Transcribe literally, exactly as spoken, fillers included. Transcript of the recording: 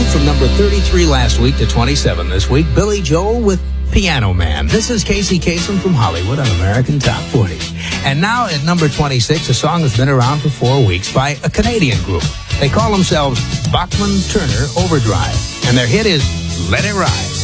from number thirty-three last week to twenty-seven this week. Billy Joel with Piano Man. This is Casey Kasem from Hollywood on American Top forty. And now at number twenty-six, a song that's been around for four weeks by a Canadian group. They call themselves Bachman Turner Overdrive, and their hit is Let It Ride.